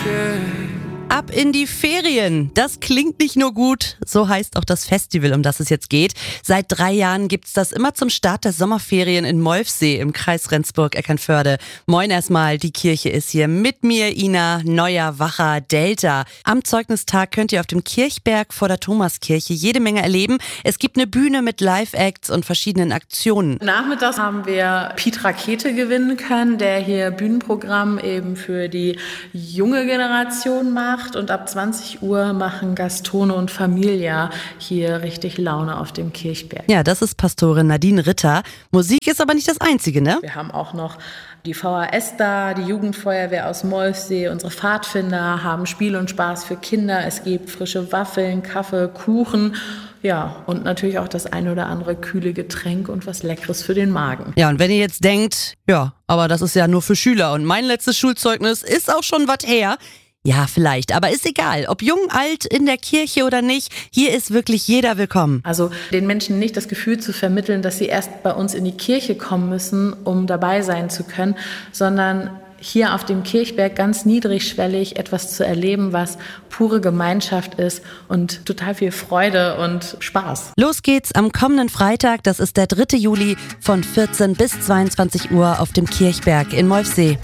Ab in die Ferien. Das klingt nicht nur gut, so heißt auch das Festival, um das es jetzt geht. Seit 3 Jahren gibt's das immer zum Start der Sommerferien in Molfsee im Kreis Rendsburg-Eckernförde. Moin erstmal, die Kirche ist hier mit mir, Ina, Neuer, Wacher, Delta. Am Zeugnistag könnt ihr auf dem Kirchberg vor der Thomaskirche jede Menge erleben. Es gibt eine Bühne mit Live-Acts und verschiedenen Aktionen. Nachmittags haben wir Piet Rakete gewinnen können, der hier Bühnenprogramm eben für die junge Generation macht. Und ab 20 Uhr machen Gastone und Familia hier richtig Laune auf dem Kirchberg. Ja, das ist Pastorin Nadine Ritter. Musik ist aber nicht das Einzige, ne? Wir haben auch noch die VHS da, die Jugendfeuerwehr aus Molfsee, unsere Pfadfinder haben Spiel und Spaß für Kinder. Es gibt frische Waffeln, Kaffee, Kuchen. Ja, und natürlich auch das ein oder andere kühle Getränk und was Leckeres für den Magen. Ja, und wenn ihr jetzt denkt, ja, aber das ist ja nur für Schüler und mein letztes Schulzeugnis ist auch schon was her. Ja, vielleicht, aber ist egal, ob jung, alt, in der Kirche oder nicht, hier ist wirklich jeder willkommen. Also den Menschen nicht das Gefühl zu vermitteln, dass sie erst bei uns in die Kirche kommen müssen, um dabei sein zu können, sondern hier auf dem Kirchberg ganz niedrigschwellig etwas zu erleben, was pure Gemeinschaft ist und total viel Freude und Spaß. Los geht's am kommenden Freitag, das ist der 3. Juli von 14 bis 22 Uhr auf dem Kirchberg in Molfsee.